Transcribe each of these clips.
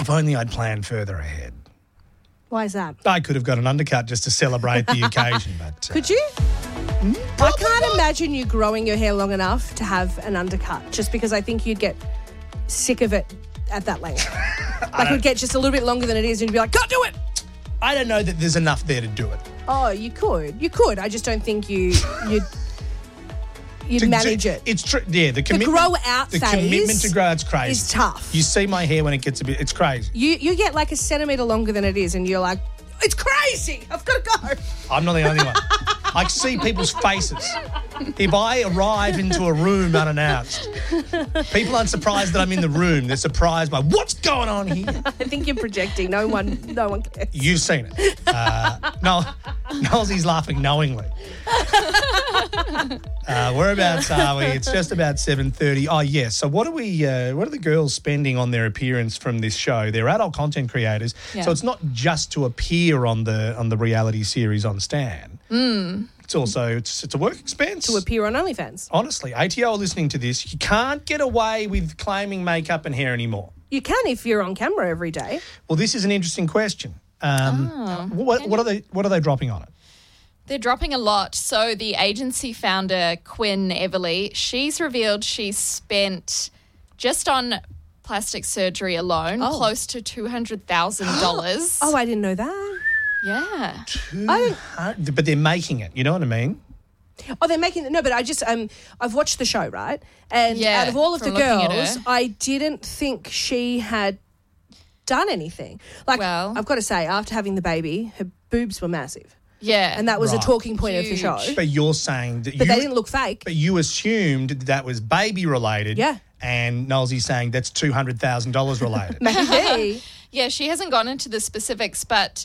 If only I'd planned further ahead. Why is that? I could have got an undercut just to celebrate the occasion, but... Could you? I can't imagine you growing your hair long enough to have an undercut, just because I think you'd get sick of it at that length. Like it would get just a little bit longer than it is and you'd be like, can't do it! I don't know that there's enough there to do it. Oh, you could. You could. I just don't think you'd manage it. It's true. Yeah, the commitment. grow out the phase commitment to grow out's crazy. is tough. You see my hair when it gets a bit. It's crazy. You get like a centimetre longer than it is, and you're like, it's crazy. I've got to go. I'm not the only one. I see people's faces. If I arrive into a room unannounced, people aren't surprised that I'm in the room. They're surprised by what's going on here. I think you're projecting. No one cares. You've seen it. Nolsey's laughing knowingly. Whereabouts are we? It's just about 7:30. Oh, yes. So what are the girls spending on their appearance from this show? They're adult content creators, so it's not just to appear on the reality series on Stan. It's also it's a work expense. To appear on OnlyFans. Honestly, ATO are listening to this. You can't get away with claiming makeup and hair anymore. You can if you're on camera every day. Well, this is an interesting question. What are they dropping on it? They're dropping a lot. So the agency founder, Quinn Everly, she's revealed she's spent just on plastic surgery alone close to $200,000. Oh, I didn't know that. Yeah. But they're making it. You know what I mean? Oh, they're making it. No, but I just I've watched the show, right? And out of all of the girls, I didn't think she had done anything. Like, I've got to say, after having the baby, her boobs were massive. Yeah. And that was a talking point of the show. But you're saying that they didn't look fake. But you assumed that was baby related. Yeah. And Nolsey's saying that's $200,000 related. Maybe. Yeah, she hasn't gone into the specifics, but,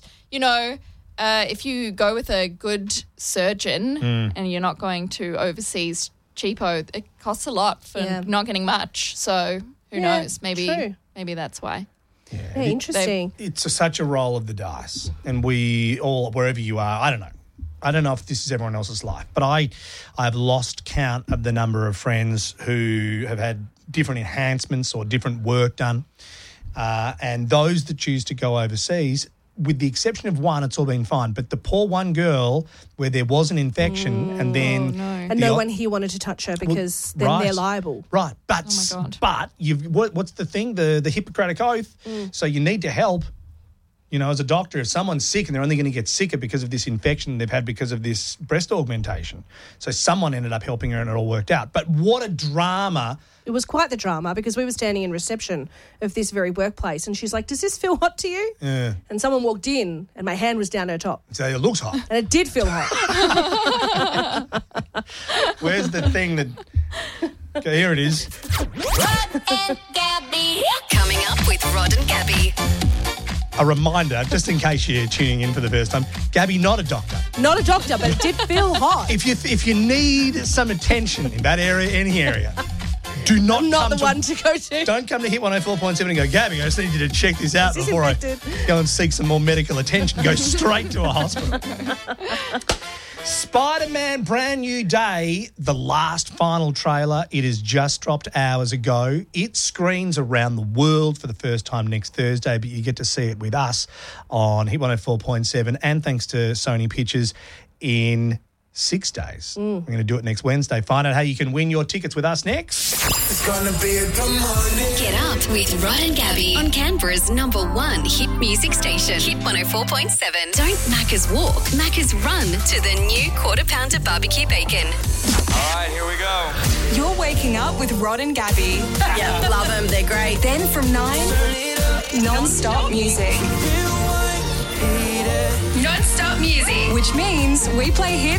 if you go with a good surgeon and you're not going to overseas cheapo, it costs a lot for not getting much. So who knows? Maybe that's why. Yeah, interesting. It's such a roll of the dice. And we all, wherever you are, I don't know. I don't know if this is everyone else's life, but I've lost count of the number of friends who have had different enhancements or different work done. And those that choose to go overseas, with the exception of one, it's all been fine. But the poor one girl where there was an infection and then... And no one here wanted to touch her because then they're liable. Right. But, what's the thing? The Hippocratic Oath. So you need to help. As a doctor, if someone's sick and they're only going to get sicker because of this infection they've had because of this breast augmentation. So someone ended up helping her and it all worked out. But what a drama. It was quite the drama because we were standing in reception of this very workplace and she's like, does this feel hot to you? Yeah. And someone walked in and my hand was down her top. So it looks hot. And it did feel hot. Where's the thing that... Okay, here it is. Rod and Gabby. Coming up with Rod and Gabby. A reminder, just in case you're tuning in for the first time, Gabby, not a doctor. Not a doctor, but it did feel hot. If you need some attention in that area, any area, do not come one to go to. Don't come to Hit 104.7 and go, Gabby, I just need you to check this out before I go and seek some more medical attention. Go straight to a hospital. Spider-Man Brand New Day, the last final trailer. It has just dropped hours ago. It screens around the world for the first time next Thursday, but you get to see it with us on Hit 104.7 and thanks to Sony Pictures in 6 days. We're going to do it next Wednesday. Find out how you can win your tickets with us next. It's gonna be a good morning. Get up with Rod and Gabby on Canberra's #1 hit music station, Hit 104.7. Don't Macca's walk, Macca's run to the new Quarter Pounder barbecue bacon. All right, here we go. You're waking up with Rod and Gabby. Yeah, love them. They're great. Then from 9, non-stop music. Non-stop music. Which means we play hits